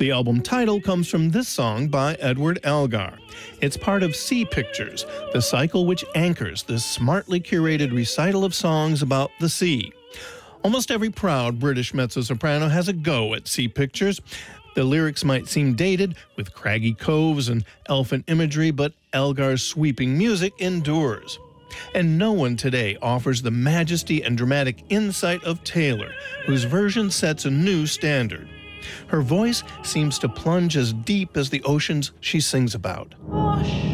The album title comes from this song by Edward Elgar. It's part of Sea Pictures, the cycle which anchors this smartly curated recital of songs about the sea. Almost every proud British mezzo-soprano has a go at Sea Pictures. The lyrics might seem dated, with craggy coves and elfin imagery, but Elgar's sweeping music endures. And no one today offers the majesty and dramatic insight of Taylor, whose version sets a new standard. Her voice seems to plunge as deep as the oceans she sings about.